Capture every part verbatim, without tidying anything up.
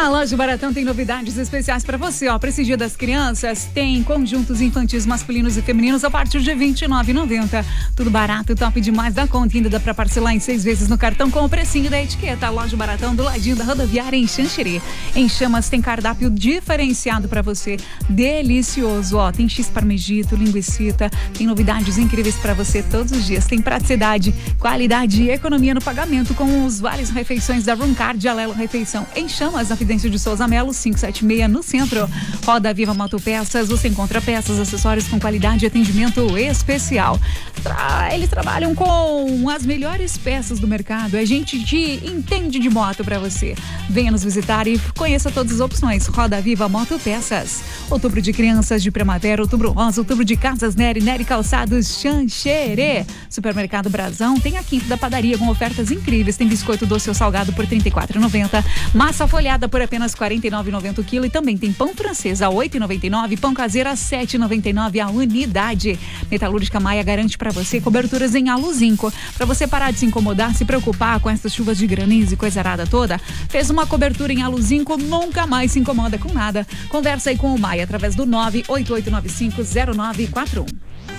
A Loja Baratão tem novidades especiais para você, ó. Para esse Dia das Crianças, tem conjuntos infantis masculinos e femininos a partir de vinte e nove reais e noventa centavos. Tudo barato, top demais da conta. Ainda dá para parcelar em seis vezes no cartão com o precinho da etiqueta. A Loja Baratão do ladinho da rodoviária em Xanxerê. Em Chamas tem cardápio diferenciado para você, delicioso, ó. Tem X parmejito, linguicita, tem novidades incríveis para você todos os dias. Tem praticidade, qualidade e economia no pagamento com os vários refeições da Roncard Alelo Refeição. Em Chamas, na Fidêncio de Souza Melo, quinhentos e setenta e seis, no centro. Roda Viva Motopeças, você encontra peças, acessórios com qualidade e atendimento especial. Tra... Eles trabalham com as melhores peças do mercado. A gente te entende de moto para você. Venha nos visitar e conheça todas as opções. Roda Viva Motopeças. Outubro de crianças de primavera, outubro rosa, outubro de casas Nery, Nery Calçados, Xanxerê. Supermercado Brasão tem a quinta da padaria com ofertas incríveis. Tem biscoito doce ou salgado por trinta e quatro reais e noventa centavos. Massa folhada por apenas quarenta e nove reais e noventa centavos o quilo. E também tem pão francês a oito reais e noventa e nove centavos. Pão caseiro a sete reais e noventa e nove centavos a unidade. Metalúrgica Maia garante para você coberturas em aluzinco. Para você parar de se incomodar, se preocupar com essas chuvas de granizo e coisa arada toda, fez uma cobertura em aluzinco, nunca mais se incomoda com nada. Conversa aí com o Maia através do nove oito oito nove cinco zero nove quatro um.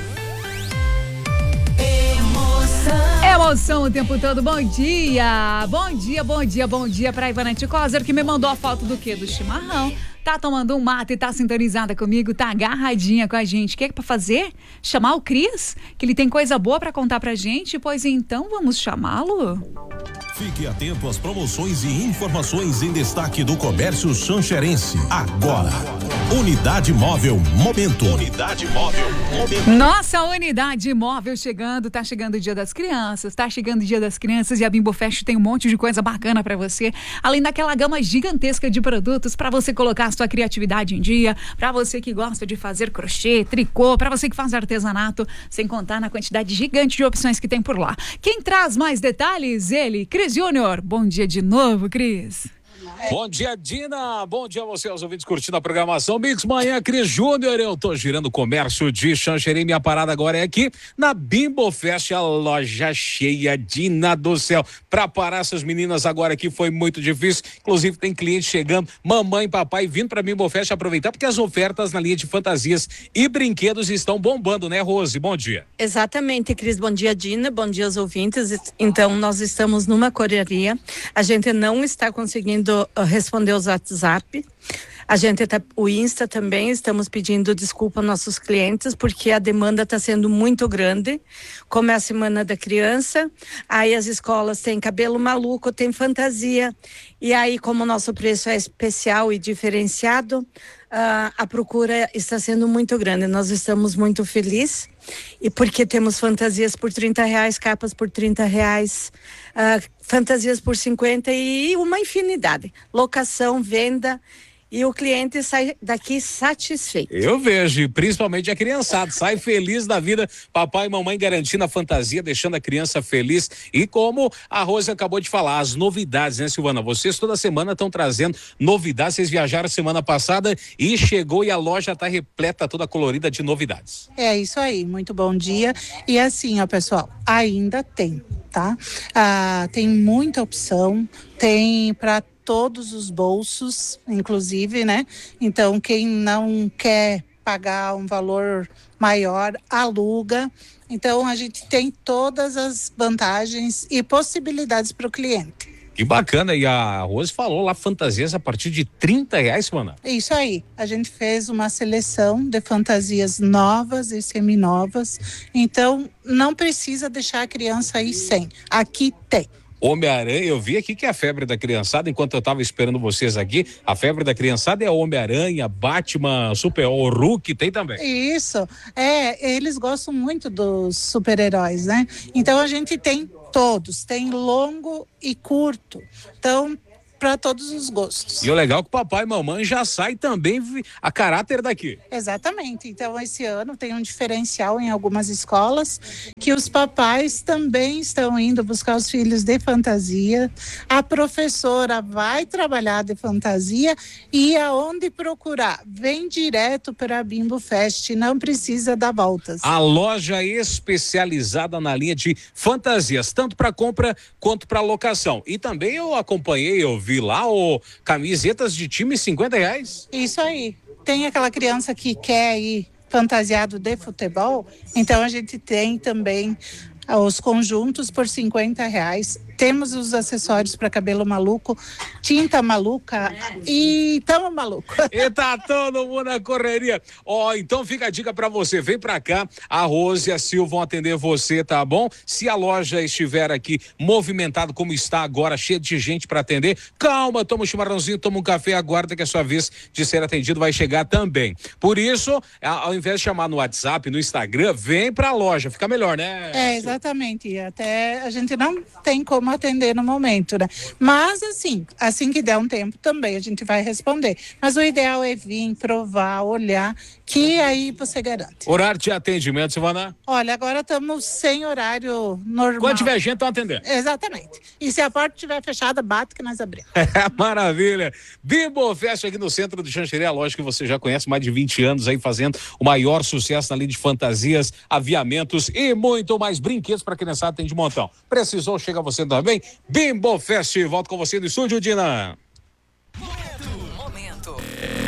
Emoção o tempo todo. Bom dia, bom dia, bom dia, bom dia pra Ivanete Coser, que me mandou a foto do quê? Do chimarrão. Tá tomando um mate e tá sintonizada comigo, tá agarradinha com a gente. O que é pra fazer? Chamar o Cris? Que ele tem coisa boa pra contar pra gente? Pois então, vamos chamá-lo? Fique atento às promoções e informações em destaque do comércio xanxerense. Agora, Unidade Móvel Momento. Unidade Móvel Momento. Nossa, Unidade Móvel chegando, tá chegando o Dia das Crianças, tá chegando o Dia das Crianças e a Bimbo Fest tem um monte de coisa bacana pra você, além daquela gama gigantesca de produtos pra você colocar a sua criatividade em dia, pra você que gosta de fazer crochê, tricô, pra você que faz artesanato, sem contar na quantidade gigante de opções que tem por lá. Quem traz mais detalhes? Ele, Cris Júnior. Bom dia de novo, Cris. Bom dia, Dina. Bom dia a você, aos ouvintes curtindo a programação Mix Manhã, Cris Júnior. Eu tô girando o comércio de Xanxerê. Minha parada agora é aqui na Bimbo Fest, a loja cheia, Dina do céu. Pra parar essas meninas agora aqui foi muito difícil. Inclusive tem cliente chegando, mamãe e papai vindo pra Bimbo Fest aproveitar, porque as ofertas na linha de fantasias e brinquedos estão bombando, né, Rose? Bom dia. Exatamente, Cris. Bom dia, Dina. Bom dia aos ouvintes. Então, nós estamos numa correria. A gente não está conseguindo responder os WhatsApp. A gente tá, o Insta também, estamos pedindo desculpa aos nossos clientes, porque a demanda está sendo muito grande. Como é a Semana da Criança, aí as escolas têm cabelo maluco, tem fantasia, e aí como o nosso preço é especial e diferenciado, uh, a procura está sendo muito grande. Nós estamos muito felizes, e porque temos fantasias por trinta reais, capas por trinta reais, uh, fantasias por cinquenta e uma infinidade. Locação, venda, e o cliente sai daqui satisfeito. Eu vejo, principalmente a criançada, sai feliz da vida, papai e mamãe garantindo a fantasia, deixando a criança feliz. E como a Rose acabou de falar, as novidades, né, Silvana? Vocês toda semana estão trazendo novidades. Vocês viajaram semana passada e chegou e a loja está repleta, toda colorida de novidades. É isso aí, muito bom dia. E assim, ó, pessoal, ainda tem, tá? Ah, tem muita opção, tem para todos os bolsos, inclusive, né? Então, quem não quer pagar um valor maior, aluga. Então, a gente tem todas as vantagens e possibilidades para o cliente. Que bacana, e a Rose falou lá, fantasias a partir de trinta reais, mano. Isso aí, a gente fez uma seleção de fantasias novas e seminovas, então não precisa deixar a criança aí sem, aqui tem. Homem-Aranha, eu vi aqui que é a febre da criançada, enquanto eu tava esperando vocês aqui, a febre da criançada é Homem-Aranha, Batman, Super, o Hulk, tem também. Isso, é, eles gostam muito dos super-heróis, né? Então a gente tem todos, tem longo e curto, então para todos os gostos. E o legal é que o papai e mamãe já sai também a caráter daqui. Exatamente, então esse ano tem um diferencial em algumas escolas, que os papais também estão indo buscar os filhos de fantasia, a professora vai trabalhar de fantasia e aonde procurar, vem direto para a Bimbo Fest, não precisa dar voltas. A loja especializada na linha de fantasias, tanto para compra quanto para locação. E também eu acompanhei, eu vi vi lá, ô, camisetas de time cinquenta reais. Isso aí. Tem aquela criança que quer ir fantasiado de futebol, então a gente tem também os conjuntos por cinquenta reais. Temos os acessórios para cabelo maluco, tinta maluca e tamo maluco. E tá todo mundo na correria. Ó, oh, então fica a dica para você, vem pra cá, a Rose e a Sil vão atender você, tá bom? Se a loja estiver aqui movimentada como está agora, cheia de gente para atender, calma, toma um chimarrãozinho, toma um café, aguarda que a sua vez de ser atendido vai chegar também. Por isso, ao invés de chamar no WhatsApp, no Instagram, vem pra loja, fica melhor, né? É, exatamente, até a gente não tem como atender no momento, né? Mas assim, assim que der um tempo também a gente vai responder. Mas o ideal é vir, provar, olhar, que aí você garante. Horário de atendimento, Silvana? Olha, agora estamos sem horário normal. Quando tiver gente, estão atendendo. Exatamente. E se a porta estiver fechada, bate que nós abrimos. É, maravilha. Bimbo Fest aqui no centro do Xanxerê, a loja que você já conhece, mais de vinte anos aí fazendo o maior sucesso na linha de fantasias, aviamentos e muito mais brinquedos para criançada, tem de montão. Precisou, chega você também. Bimbo Fest, volto com você no estúdio, Dina.